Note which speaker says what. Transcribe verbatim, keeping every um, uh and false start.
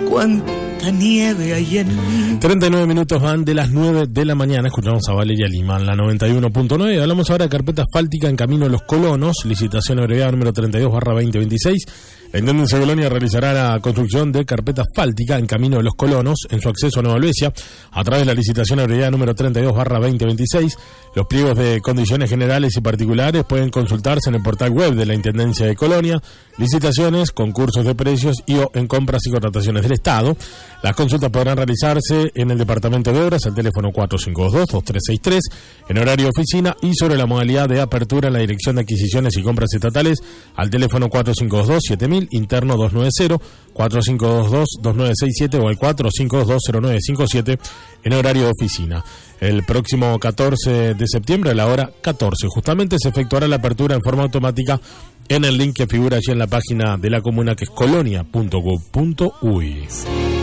Speaker 1: cuánta nieve hay en mí.
Speaker 2: treinta y nueve minutos van de las nueve de la mañana. Escuchamos a Valeria Lima en la noventa y uno punto nueve. Hablamos ahora de carpeta asfáltica en camino a Los Colonos. Licitación abreviada número treinta y dos barra veinte veintiséis. La Intendencia de Colonia realizará la construcción de carpeta asfáltica en camino de Los Colonos en su acceso a Nueva Albesia a través de la licitación abreviada número treinta y dos barra veinte veintiséis. Los pliegos de condiciones generales y particulares pueden consultarse en el portal web de la Intendencia de Colonia. Licitaciones, concursos de precios y o en compras y contrataciones del Estado. Las consultas podrán realizarse en el Departamento de Obras al teléfono cuatro cinco dos dos, dos tres seis tres en horario de oficina y sobre la modalidad de apertura en la Dirección de Adquisiciones y Compras Estatales al teléfono cuatro cinco dos dos, siete mil, interno doscientos noventa, cuatro cinco dos dos, dos nueve seis siete o el cuatro cinco dos dos, cero nueve cinco siete en horario de oficina. El próximo catorce de septiembre a la hora catorce justamente se efectuará la apertura en forma automática en el link que figura allí en la página de la comuna, que es colonia punto gob punto uy.